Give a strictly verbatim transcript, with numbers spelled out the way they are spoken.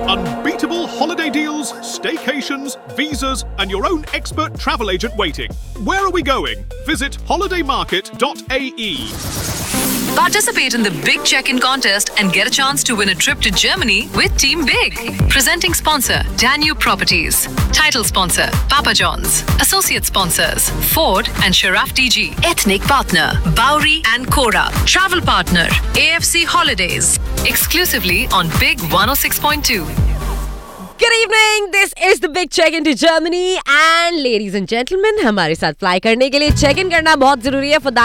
Unbeatable holiday deals, staycations, visas, and your own expert travel agent waiting. Where are we going? Visit holiday market dot a e. Participate in the Big Check-in contest and get a chance to win a trip to Germany with Team Big. Presenting sponsor, Danube Properties. Title sponsor, Papa John's. Associate sponsors, Ford and Sharaf T G. Ethnic partner, Bowery and Cora. Travel partner, A F C Holidays. Exclusively on Big one oh six point two. Good evening. This is the Big Check into Germany and ladies and gentlemen, हमारे साथ fly करने के लिए check in करना बहुत जरूरी है. For that